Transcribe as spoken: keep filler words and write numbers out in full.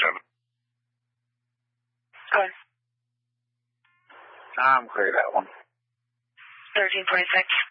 twenty-seven. Go ahead. I'm clear that one. thirteen twenty-six.